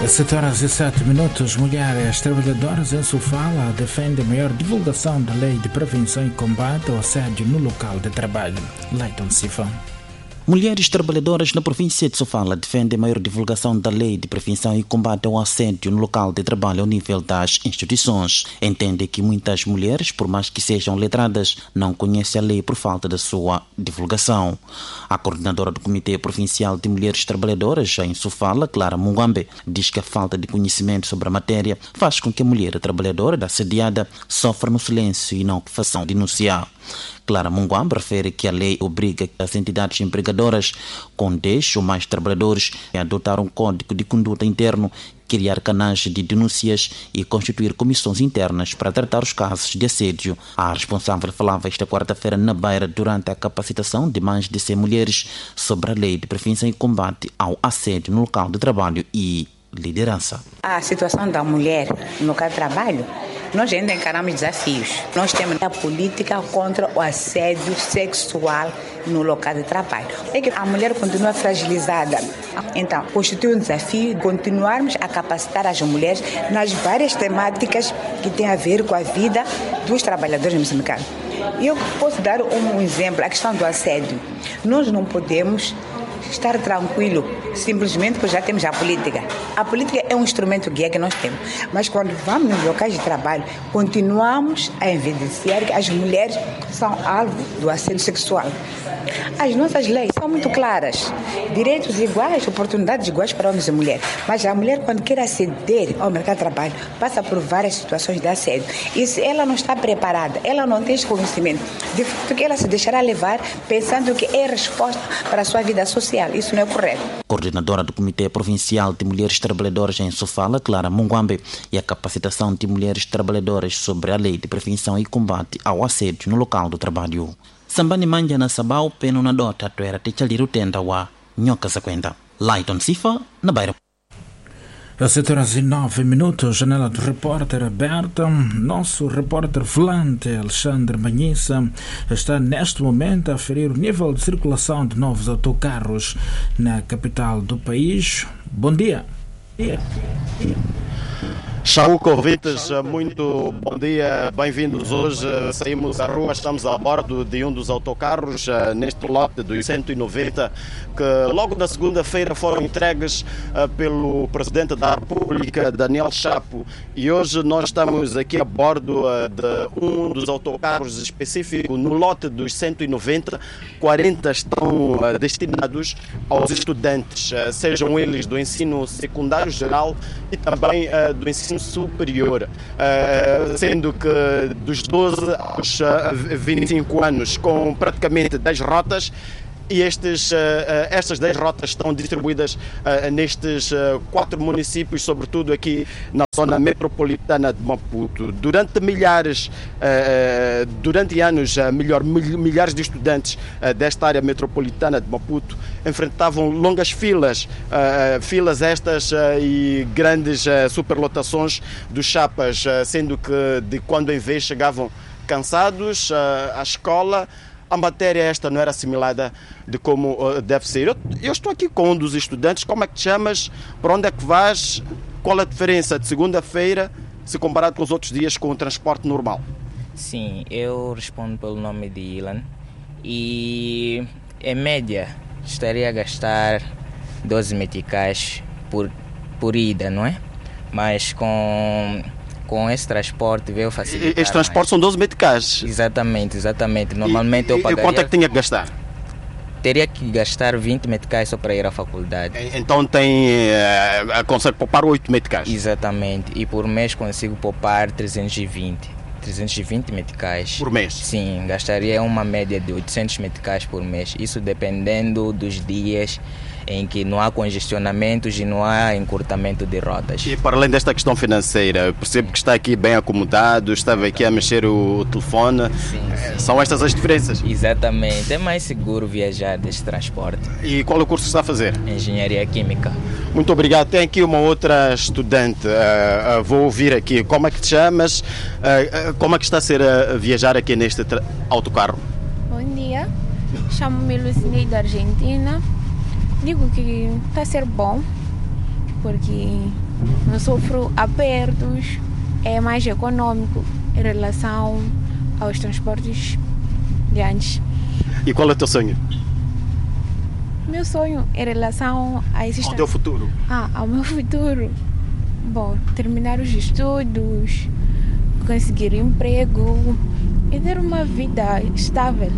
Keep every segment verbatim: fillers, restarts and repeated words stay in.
sete horas e sete minutos. Mulheres trabalhadoras em Sofala defendem maior divulgação da lei de prevenção e combate ao assédio no local de trabalho. Leiton Sifão. Mulheres trabalhadoras na província de Sofala defendem maior divulgação da lei de prevenção e combate ao assédio no local de trabalho ao nível das instituições. Entendem que muitas mulheres, por mais que sejam letradas, não conhecem a lei por falta da sua divulgação. A coordenadora do Comitê Provincial de Mulheres Trabalhadoras em Sofala, Clara Mungambe, diz que a falta de conhecimento sobre a matéria faz com que a mulher trabalhadora da assediada sofra no silêncio e não façam denunciar. Clara Mungambe refere que a lei obriga as entidades empregadoras com dez ou mais trabalhadores a adotar um código de conduta interno, criar canais de denúncias e constituir comissões internas para tratar os casos de assédio. A responsável falava esta quarta-feira na Beira durante a capacitação de mais de cem mulheres sobre a lei de prevenção e combate ao assédio no local de trabalho e liderança. A situação da mulher no local de trabalho, nós ainda encaramos desafios. Nós temos a política contra o assédio sexual no local de trabalho. É que a mulher continua fragilizada. Então, constitui um desafio continuarmos a capacitar as mulheres nas várias temáticas que têm a ver com a vida dos trabalhadores moçambicanos. E eu posso dar um exemplo, a questão do assédio. Nós não podemos estar tranquilo simplesmente porque já temos a política. A política é um instrumento guia que nós temos, mas quando vamos nos locais de trabalho, continuamos a evidenciar que as mulheres são alvo do assédio sexual. As nossas leis são muito claras, direitos iguais, oportunidades iguais para homens e mulheres, mas a mulher, quando quer aceder ao mercado de trabalho, passa por várias situações de assédio, e se ela não está preparada, ela não tem esse conhecimento, de fato que ela se deixará levar pensando que é resposta para a sua vida social. Isso não é correto. Coordenadora do Comitê Provincial de Mulheres Trabalhadoras em Sofala, Clara Mungambe, e a capacitação de mulheres trabalhadoras sobre a lei de prevenção e combate ao assédio no local do trabalho. Sambani manja na sabau peno na dota tuera tichaliru tenda wa nyoka za kwenda. Leiton Sifa na Beira. sete horas e nove minutos, janela do repórter aberta. Nosso repórter volante, Alexandre Manhissa, está neste momento a aferir o nível de circulação de novos autocarros na capital do país. Bom dia. Chauco, ouvintes, muito bom dia, bem-vindos. Hoje saímos à rua, estamos a bordo de um dos autocarros neste lote dos cento e noventa que logo na segunda-feira foram entregues pelo Presidente da República, Daniel Chapo, e hoje nós estamos aqui a bordo de um dos autocarros específico. No lote dos cento e noventa, quarenta estão destinados aos estudantes, sejam eles do ensino secundário geral e também do ensino superior, sendo que dos doze aos vinte e cinco anos, com praticamente dez rotas, e estes, estas dez rotas estão distribuídas nestes quatro municípios, sobretudo aqui na zona metropolitana de Maputo. Durante milhares, durante anos, melhor, milhares de estudantes desta área metropolitana de Maputo enfrentavam longas filas, filas estas e grandes superlotações dos chapas, sendo que de quando em vez chegavam cansados à escola. A matéria esta não era assimilada de como uh, deve ser. Eu, eu estou aqui com um dos estudantes. Como é que te chamas? Para onde é que vais? Qual a diferença de segunda-feira se comparado com os outros dias com o transporte normal? Sim, eu respondo pelo nome de Ilan. E em média estaria a gastar doze meticais por, por ida, não é? Mas com... Com esse transporte veio facilitar. Este transporte mais. São doze meticais? Exatamente, exatamente. Normalmente e, eu pagaria... E quanto é que tinha que gastar? Teria que gastar vinte meticais só para ir à faculdade. Então tem... Uh, consegue poupar oito meticais? Exatamente. E por mês consigo poupar trezentos e vinte. trezentos e vinte meticais. Por mês? Sim, gastaria uma média de oitocentos meticais por mês. Isso dependendo dos dias em que não há congestionamentos e não há encurtamento de rotas. E para além desta questão financeira, percebo que está aqui bem acomodado, estava aqui a mexer o telefone. Sim, sim. São estas as diferenças? Exatamente. É mais seguro viajar deste transporte. E qual é o curso que está a fazer? Engenharia Química. Muito obrigado. Tem aqui uma outra estudante. Uh, uh, vou ouvir aqui. Como é que te chamas? Uh, uh, como é que está a ser a viajar aqui neste tra- autocarro? Bom dia. Chamo-me Lucinei da Argentina. Digo que está a ser bom, porque não sofro apertos, é mais econômico em relação aos transportes de antes. E qual é o teu sonho? Meu sonho em relação a esses... Ao teu futuro? Ah, ao meu futuro? Bom, terminar os estudos, conseguir emprego e ter uma vida estável.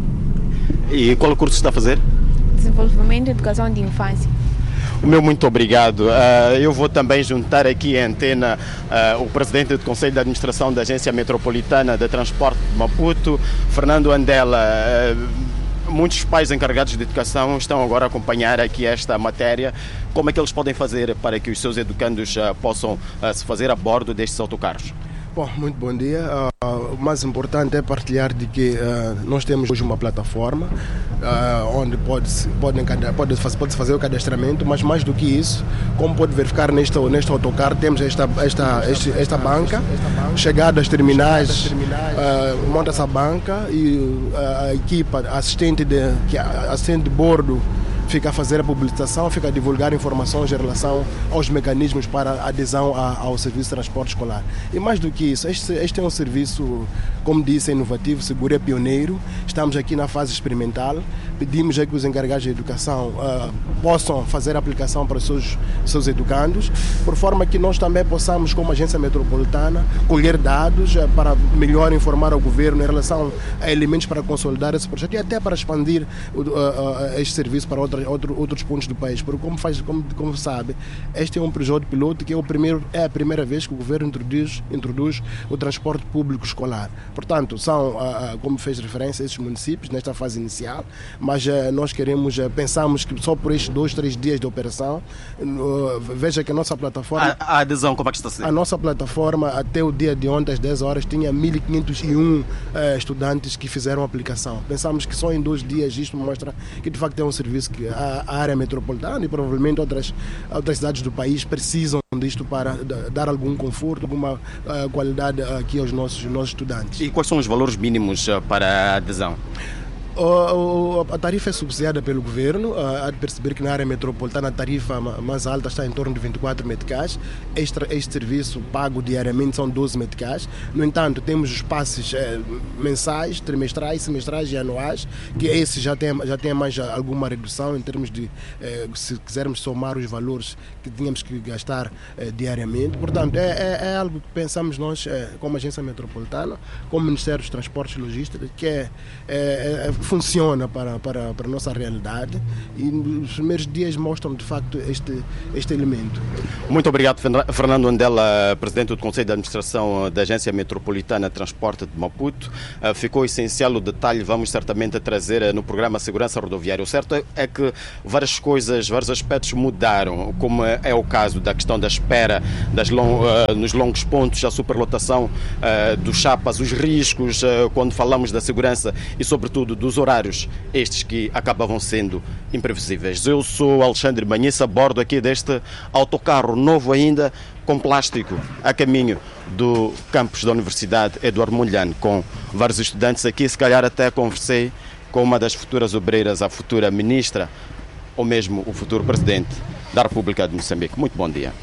E qual curso está a fazer? Desenvolvimento e educação de infância. O meu muito obrigado. Uh, eu vou também juntar aqui à antena uh, o presidente do Conselho de Administração da Agência Metropolitana de Transporte de Maputo, Fernando Andela. Uh, Muitos pais encarregados de educação estão agora a acompanhar aqui esta matéria. Como é que eles podem fazer para que os seus educandos uh, possam uh, se fazer a bordo destes autocarros? Bom, muito bom dia. Uh, o mais importante é partilhar de que uh, nós temos hoje uma plataforma uh, onde pode-se pode, pode, pode fazer o cadastramento, mas mais do que isso, como pode verificar neste, neste autocarro, temos esta, esta, esta, esta banca, chegada às terminais, uh, monta essa banca e uh, a equipa assistente de, que, assistente de bordo fica a fazer a publicação, fica a divulgar informações em relação aos mecanismos para adesão a, ao serviço de transporte escolar. E mais do que isso, este, este é um serviço, como disse, inovativo, seguro, é pioneiro. Estamos aqui na fase experimental. Pedimos a que os encarregados de educação uh, possam fazer a aplicação para os seus, seus educandos, por forma que nós também possamos, como agência metropolitana, colher dados uh, para melhor informar ao governo em relação a elementos para consolidar esse projeto e até para expandir uh, uh, este serviço para outras Outro, outros pontos do país, porque como, faz, como, como sabe, este é um projeto piloto que é, o primeiro, é a primeira vez que o governo introduz, introduz o transporte público escolar. Portanto, são, como fez referência, esses municípios nesta fase inicial, mas nós queremos, pensamos que só por estes dois, três dias de operação, veja que a nossa plataforma... A, a adesão, como é que está a ser? A nossa plataforma, até o dia de ontem, às dez horas, tinha mil quinhentos e um eh, estudantes que fizeram a aplicação. Pensamos que só em dois dias isto mostra que de facto é um serviço que a área metropolitana e provavelmente outras, outras cidades do país precisam disto para dar algum conforto, alguma uh, qualidade aqui aos nossos, nossos estudantes. E quais são os valores mínimos para a adesão? A tarifa é subsidiada pelo governo. Há de perceber que na área metropolitana a tarifa mais alta está em torno de vinte e quatro meticais. Este, este serviço pago diariamente são doze meticais. No entanto, temos os passes eh, mensais, trimestrais, semestrais e anuais, que esse já tem, já tem mais alguma redução em termos de, eh, se quisermos somar os valores que tínhamos que gastar eh, diariamente. Portanto, é, é, é algo que pensamos nós, eh, como agência metropolitana, como Ministério dos Transportes e Logística, que é, é, é funciona para, para, para a nossa realidade e os primeiros dias mostram de facto este, este elemento. Muito obrigado, Fernando Andela, presidente do Conselho de Administração da Agência Metropolitana de Transporte de Maputo. Ficou essencial o detalhe, vamos certamente trazer no programa Segurança Rodoviária. O certo é que várias coisas, vários aspectos mudaram, como é o caso da questão da espera das long, nos longos pontos, a superlotação dos chapas, os riscos quando falamos da segurança e sobretudo dos horários, estes que acabavam sendo imprevisíveis. Eu sou Alexandre Manhissa, a bordo aqui deste autocarro novo ainda, com plástico, a caminho do campus da Universidade Eduardo Mondlane, com vários estudantes aqui. Se calhar até conversei com uma das futuras obreiras, a futura ministra, ou mesmo o futuro presidente da República de Moçambique. Muito bom dia.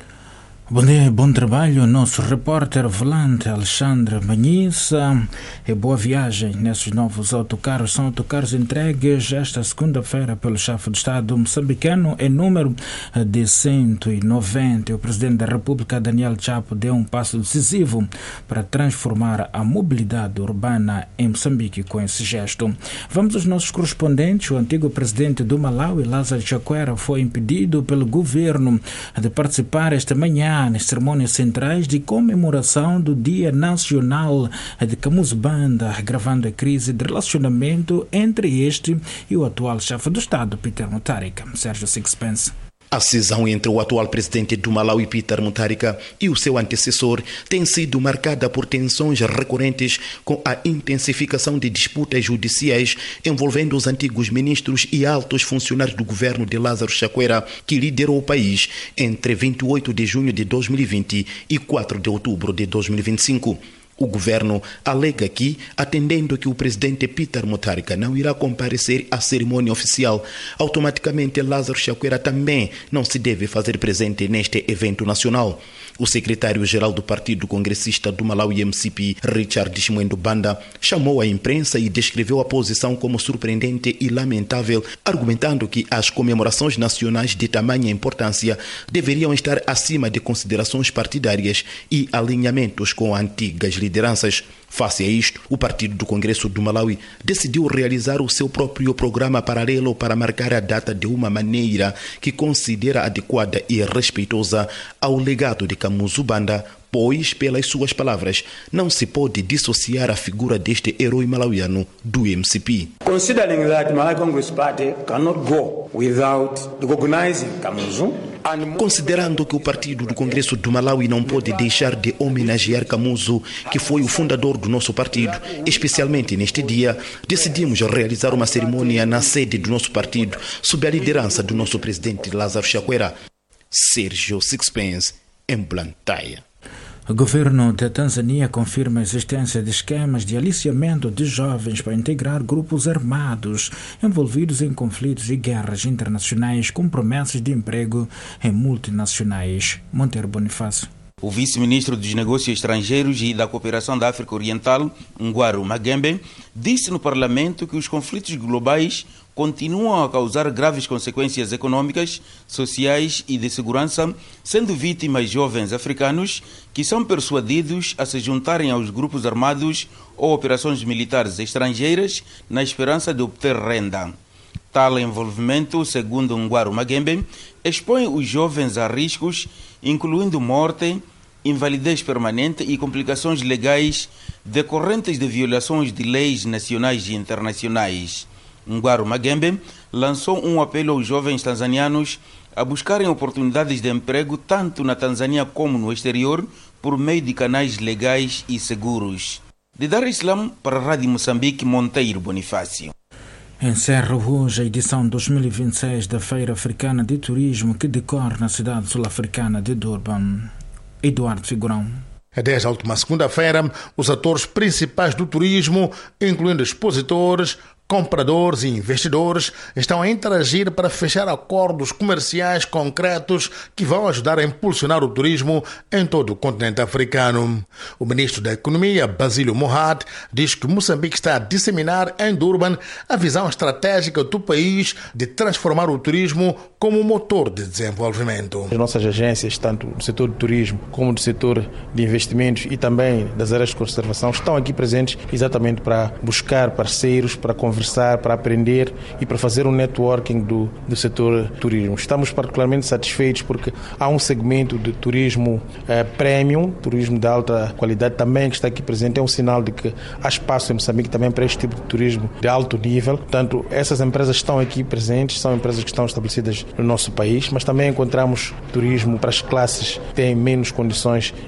Bom dia, bom trabalho, nosso repórter volante Alexandre Manhissa, e boa viagem nesses novos autocarros. São autocarros entregues esta segunda-feira pelo chefe de Estado moçambicano em número de cento e noventa. O presidente da República, Daniel Chapo, deu um passo decisivo para transformar a mobilidade urbana em Moçambique com esse gesto. Vamos aos nossos correspondentes. O antigo presidente do Malawi, Lázaro Chakwera, foi impedido pelo governo de participar esta manhã nas cerimônias centrais de comemoração do Dia Nacional de Camusbanda, agravando a crise de relacionamento entre este e o atual chefe do Estado, Peter Mutharika. Sérgio Sixpence. A cisão entre o atual presidente do Malawi, Peter Mutharika, e o seu antecessor tem sido marcada por tensões recorrentes com a intensificação de disputas judiciais envolvendo os antigos ministros e altos funcionários do governo de Lázaro Chakwera, que liderou o país entre vinte e oito de junho de dois mil e vinte e quatro de outubro de dois mil e vinte e cinco. O governo alega que, atendendo que o presidente Peter Mutharika não irá comparecer à cerimônia oficial, automaticamente Lázaro Chakwera também não se deve fazer presente neste evento nacional. O secretário-geral do Partido Congressista do Malawi M C P, Richard Shimwendo Banda, chamou a imprensa e descreveu a posição como surpreendente e lamentável, argumentando que as comemorações nacionais de tamanha importância deveriam estar acima de considerações partidárias e alinhamentos com antigas lideranças. Face a isto, o Partido do Congresso do Malawi decidiu realizar o seu próprio programa paralelo para marcar a data de uma maneira que considera adequada e respeitosa ao legado de Kamuzu Banda, pois, pelas suas palavras, não se pode dissociar a figura deste herói malauiano do M C P. Considering that Malawi Congress Party cannot go without recognizing Kamuzu, Considerando que o Partido do Congresso do Malawi não pode deixar de homenagear Kamuzu, que foi o fundador do nosso partido, especialmente neste dia, decidimos realizar uma cerimônia na sede do nosso partido, sob a liderança do nosso presidente Lázaro Chakwera. Sérgio Sixpence, em Blantyre. O governo da Tanzânia confirma a existência de esquemas de aliciamento de jovens para integrar grupos armados envolvidos em conflitos e guerras internacionais com promessas de emprego em multinacionais. Monteiro Bonifácio. O vice-ministro dos Negócios Estrangeiros e da Cooperação da África Oriental, Ngwaru Magembe, disse no Parlamento que os conflitos globais continuam a causar graves consequências econômicas, sociais e de segurança, sendo vítimas jovens africanos que são persuadidos a se juntarem aos grupos armados ou operações militares estrangeiras na esperança de obter renda. Tal envolvimento, segundo Ngwaru Magembe, expõe os jovens a riscos, incluindo morte, invalidez permanente e complicações legais decorrentes de violações de leis nacionais e internacionais. Ngwaru Magembe lançou um apelo aos jovens tanzanianos a buscarem oportunidades de emprego tanto na Tanzânia como no exterior por meio de canais legais e seguros. De Dar es Salaam para a Rádio Moçambique, Monteiro Bonifácio. Encerra hoje a edição dois mil e vinte e seis da Feira Africana de Turismo que decorre na cidade sul-africana de Durban. Eduardo Figurão. Desde a última segunda-feira, os atores principais do turismo, incluindo expositores, compradores e investidores, estão a interagir para fechar acordos comerciais concretos que vão ajudar a impulsionar o turismo em todo o continente africano. O ministro da Economia, Basílio Mohat, diz que Moçambique está a disseminar em Durban a visão estratégica do país de transformar o turismo como um motor de desenvolvimento. As nossas agências, tanto do setor do turismo como do setor de investimentos e também das áreas de conservação, estão aqui presentes exatamente para buscar parceiros, para conversar, para aprender e para fazer um networking do, do setor turismo. Estamos particularmente satisfeitos porque há um segmento de turismo eh, premium, turismo de alta qualidade também que está aqui presente. É um sinal de que há espaço em Moçambique também para este tipo de turismo de alto nível. Portanto, essas empresas estão aqui presentes, são empresas que estão estabelecidas no nosso país, mas também encontramos turismo para as classes que têm menos condições